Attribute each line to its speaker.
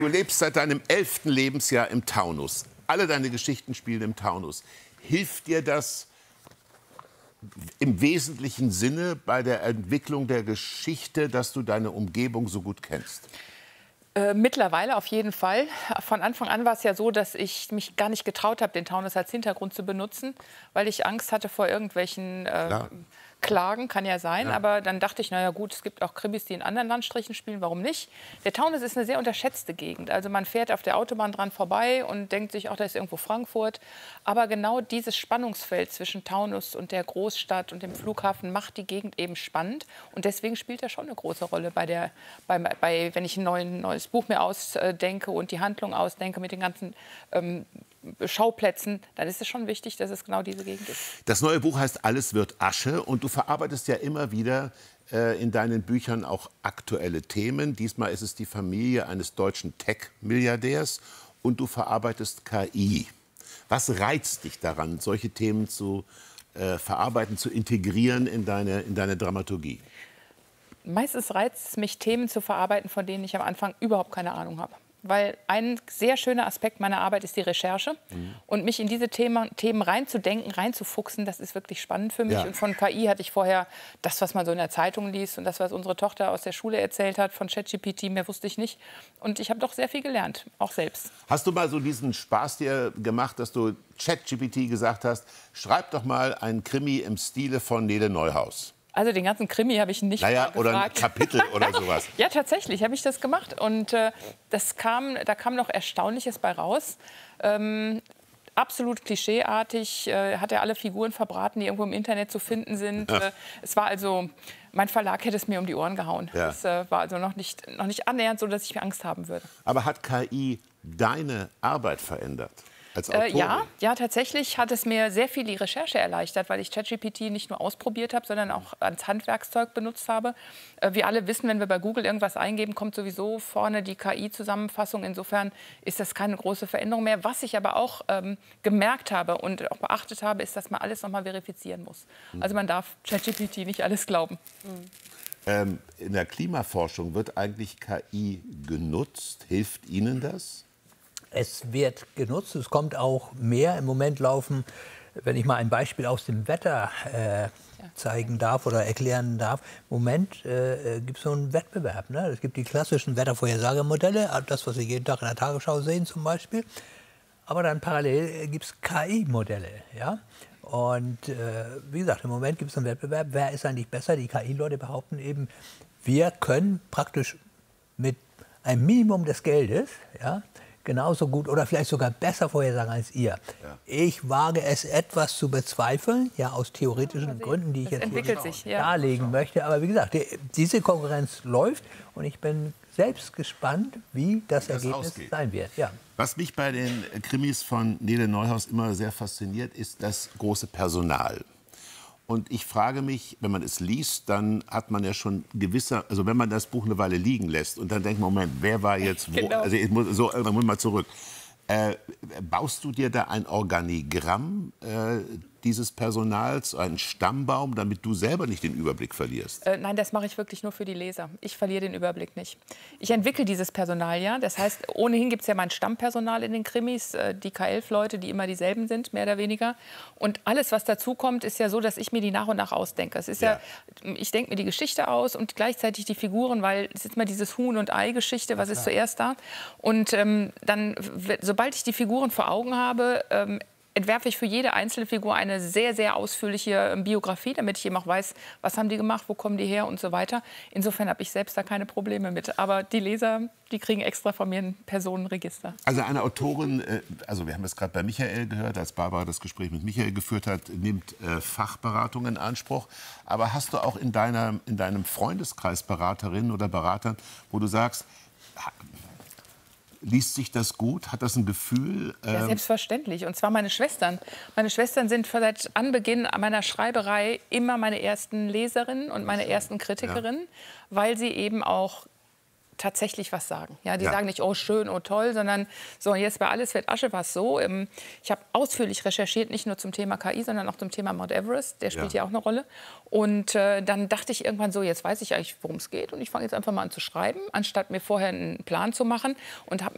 Speaker 1: Du lebst seit deinem 11. Lebensjahr im Taunus. Alle deine Geschichten spielen im Taunus. Hilft dir das im wesentlichen Sinne bei der Entwicklung der Geschichte, dass du deine Umgebung so gut kennst?
Speaker 2: Mittlerweile auf jeden Fall. Von Anfang an war es ja so, dass ich mich gar nicht getraut habe, den Taunus als Hintergrund zu benutzen, weil ich Angst hatte vor irgendwelchen Klagen, kann ja sein. Ja. Aber dann dachte ich, naja gut, es gibt auch Krimis, die in anderen Landstrichen spielen, warum nicht? Der Taunus ist eine sehr unterschätzte Gegend. Also man fährt auf der Autobahn dran vorbei und denkt sich, ach, da ist irgendwo Frankfurt. Aber genau dieses Spannungsfeld zwischen Taunus und der Großstadt und dem Flughafen macht die Gegend eben spannend. Und deswegen spielt er schon eine große Rolle wenn ich ein neues Buch mir ausdenke und die Handlung ausdenke mit den ganzen Schauplätzen, dann ist es schon wichtig, dass es genau diese Gegend ist.
Speaker 1: Das neue Buch heißt Alles wird Asche und du verarbeitest ja immer wieder in deinen Büchern auch aktuelle Themen. Diesmal ist es die Familie eines deutschen Tech-Milliardärs und du verarbeitest KI. Was reizt dich daran, solche Themen zu verarbeiten, zu integrieren in deine Dramaturgie?
Speaker 2: Meistens reizt es mich, Themen zu verarbeiten, von denen ich am Anfang überhaupt keine Ahnung habe. Weil ein sehr schöner Aspekt meiner Arbeit ist die Recherche. Und mich in diese Themen reinzudenken, reinzufuchsen, das ist wirklich spannend für mich. Ja. Und von KI hatte ich vorher das, was man so in der Zeitung liest und das, was unsere Tochter aus der Schule erzählt hat, von ChatGPT, mehr wusste ich nicht. Und ich habe doch sehr viel gelernt, auch selbst.
Speaker 1: Hast du mal so diesen Spaß dir gemacht, dass du ChatGPT gesagt hast, schreib doch mal einen Krimi im Stile von Nele Neuhaus?
Speaker 2: Also den ganzen Krimi habe ich nicht gefragt.
Speaker 1: Oder ein Kapitel oder sowas.
Speaker 2: Ja, tatsächlich habe ich das gemacht. Und da kam noch Erstaunliches bei raus. Absolut klischeeartig, hat er alle Figuren verbraten, die irgendwo im Internet zu finden sind. Ja. Es war also, mein Verlag hätte es mir um die Ohren gehauen. Ja. Es war also noch nicht annähernd so, dass ich Angst haben würde.
Speaker 1: Aber hat KI deine Arbeit verändert?
Speaker 2: Ja, tatsächlich hat es mir sehr viel die Recherche erleichtert, weil ich ChatGPT nicht nur ausprobiert habe, sondern auch als Handwerkszeug benutzt habe. Wir alle wissen, wenn wir bei Google irgendwas eingeben, kommt sowieso vorne die KI-Zusammenfassung. Insofern ist das keine große Veränderung mehr. Was ich aber auch gemerkt habe und auch beachtet habe, ist, dass man alles noch mal verifizieren muss. Also man darf ChatGPT nicht alles glauben.
Speaker 1: In der Klimaforschung wird eigentlich KI genutzt. Hilft Ihnen das?
Speaker 3: Es wird genutzt, es kommt auch mehr. Im Moment laufen, wenn ich mal ein Beispiel aus dem Wetter zeigen darf oder erklären darf, im Moment gibt es so einen Wettbewerb. Ne? Es gibt die klassischen Wettervorhersagemodelle, das, was Sie jeden Tag in der Tagesschau sehen zum Beispiel. Aber dann parallel gibt es KI-Modelle. Ja? Und wie gesagt, im Moment gibt es einen Wettbewerb. Wer ist eigentlich besser? Die KI-Leute behaupten eben, wir können praktisch mit einem Minimum des Geldes, ja, genauso gut oder vielleicht sogar besser vorhersagen als ihr. Ja. Ich wage es etwas zu bezweifeln, ja, aus theoretischen Gründen, die ich jetzt hier darlegen möchte. Aber wie gesagt, diese Konkurrenz läuft und ich bin selbst gespannt, wie das Ergebnis sein wird. Ja.
Speaker 1: Was mich bei den Krimis von Nele Neuhaus immer sehr fasziniert, ist das große Personal. Und ich frage mich, wenn man es liest, dann hat man ja schon also wenn man das Buch eine Weile liegen lässt und dann denkt man, Moment, wer war jetzt wo? Genau. Also ich muss mal zurück. Baust du dir da ein Organigramm dieses Personals, einen Stammbaum, damit du selber nicht den Überblick verlierst?
Speaker 2: Nein, das mache ich wirklich nur für die Leser. Ich verliere den Überblick nicht. Ich entwickle dieses Personal ja. Das heißt, ohnehin gibt es ja mein Stammpersonal in den Krimis, die K11-Leute, die immer dieselben sind, mehr oder weniger. Und alles, was dazukommt, ist ja so, dass ich mir die nach und nach ausdenke. Es ist ich denke mir die Geschichte aus und gleichzeitig die Figuren, weil es ist immer dieses Huhn- und Ei-Geschichte, was ist zuerst da. Und dann, sobald ich die Figuren vor Augen habe, entwerfe ich für jede einzelne Figur eine sehr, sehr ausführliche Biografie, damit ich eben auch weiß, was haben die gemacht, wo kommen die her und so weiter. Insofern habe ich selbst da keine Probleme mit. Aber die Leser, die kriegen extra von mir ein Personenregister.
Speaker 1: Also eine Autorin, also wir haben es gerade bei Michael gehört, als Barbara das Gespräch mit Michael geführt hat, nimmt Fachberatung in Anspruch. Aber hast du auch in deinem Freundeskreis Beraterinnen oder Beratern, wo du sagst, liest sich das gut? Hat das ein Gefühl?
Speaker 2: Ja, selbstverständlich. Und zwar meine Schwestern. Meine Schwestern sind seit Anbeginn meiner Schreiberei immer meine ersten Leserinnen und meine ersten Kritikerinnen, weil sie eben auch tatsächlich was sagen. Ja, die sagen nicht, oh schön, oh toll, sondern so, jetzt bei Alles wird Asche war es so. Ich habe ausführlich recherchiert, nicht nur zum Thema KI, sondern auch zum Thema Mount Everest. Der spielt ja auch eine Rolle. Und dann dachte ich irgendwann so, jetzt weiß ich eigentlich, worum es geht. Und ich fange jetzt einfach mal an zu schreiben, anstatt mir vorher einen Plan zu machen. Und habe mich